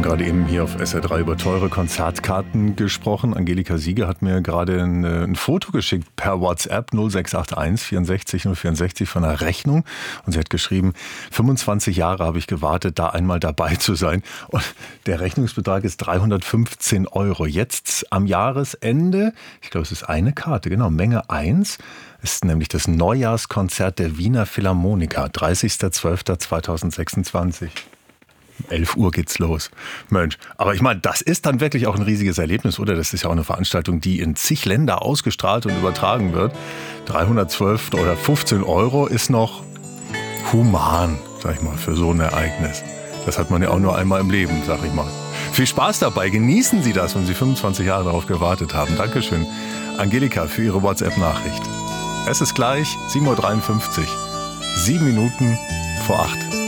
haben gerade eben hier auf SR3 über teure Konzertkarten gesprochen. Angelika Sieger hat mir gerade ein Foto geschickt per WhatsApp 0681 64 064 von einer Rechnung. Und sie hat geschrieben, 25 Jahre habe ich gewartet, da einmal dabei zu sein. Und der Rechnungsbetrag ist 315 €. Jetzt am Jahresende, ich glaube, es ist eine Karte, genau, Menge 1, ist nämlich das Neujahrskonzert der Wiener Philharmoniker, 30.12.2026. 11 Uhr geht's los. Mensch, aber ich meine, das ist dann wirklich auch ein riesiges Erlebnis, oder? Das ist ja auch eine Veranstaltung, die in zig Länder ausgestrahlt und übertragen wird. 312 oder 15 € ist noch human, sag ich mal, für so ein Ereignis. Das hat man ja auch nur einmal im Leben, sag ich mal. Viel Spaß dabei, genießen Sie das, wenn Sie 25 Jahre darauf gewartet haben. Dankeschön, Angelika, für Ihre WhatsApp-Nachricht. Es ist gleich 7:53 Uhr, 7 Minuten vor 8.